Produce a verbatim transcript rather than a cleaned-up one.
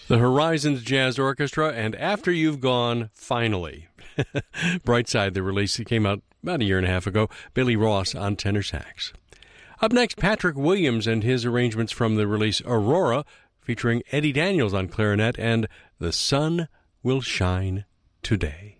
The Horizons Jazz Orchestra and After You've Gone, Finally. Brightside, the release that came out about a year and a half ago. Billy Ross on tenor sax. Up next, Patrick Williams and his arrangements from the release Aurora, featuring Eddie Daniels on clarinet and The Sun Will Shine Today.